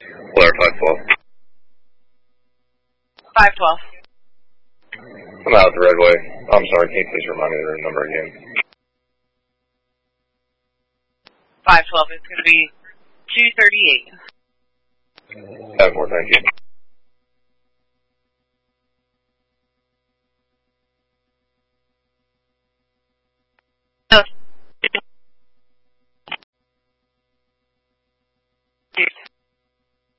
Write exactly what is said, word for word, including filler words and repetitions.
Blair five twelve. five twelve. I'm out the Redway. I'm sorry, can you please remind me of the number again? five twelve is going to be two thirty-eight. Have more, thank you.